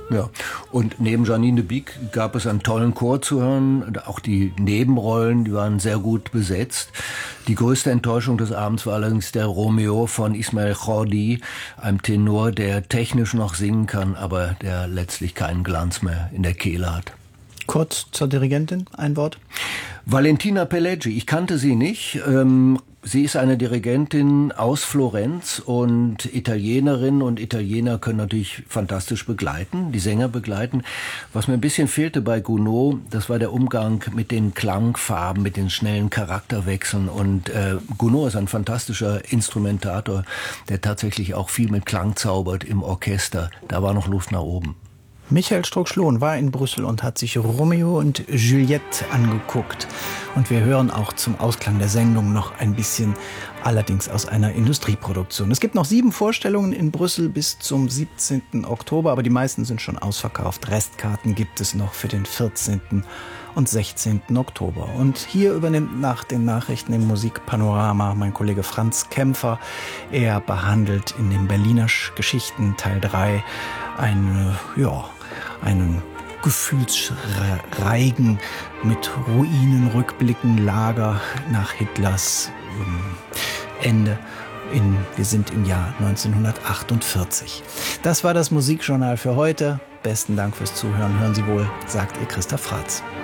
Ja, und neben Janine de Beek gab es einen tollen Chor zu hören. Auch die Nebenrollen, die waren sehr gut besetzt. Die größte Enttäuschung des Abends war allerdings der Romeo von Ismail Jordi, einem Tenor, der technisch noch singen kann, aber der letztlich keinen Glanz mehr in der Kehle hat. Kurz zur Dirigentin, ein Wort. Valentina Pelleggi, ich kannte sie nicht. Sie ist eine Dirigentin aus Florenz und Italienerinnen und Italiener können natürlich fantastisch begleiten, die Sänger begleiten. Was mir ein bisschen fehlte bei Gounod, das war der Umgang mit den Klangfarben, mit den schnellen Charakterwechseln. Und Gounod ist ein fantastischer Instrumentator, der tatsächlich auch viel mit Klang zaubert im Orchester. Da war noch Luft nach oben. Michael Strunk-Schlohn war in Brüssel und hat sich Romeo und Juliette angeguckt. Und wir hören auch zum Ausklang der Sendung noch ein bisschen, allerdings aus einer Industrieproduktion. Es gibt noch 7 Vorstellungen in Brüssel bis zum 17. Oktober, aber die meisten sind schon ausverkauft. Restkarten gibt es noch für den 14. und 16. Oktober. Und hier übernimmt nach den Nachrichten im Musikpanorama mein Kollege Franz Kämpfer. Er behandelt in den Berliner Geschichten Teil 3 einen Gefühlsreigen mit Ruinen, Rückblicken, Lager nach Hitlers Ende. Wir sind im Jahr 1948. Das war das Musikjournal für heute. Besten Dank fürs Zuhören. Hören Sie wohl, sagt Ihr Christoph Fratz.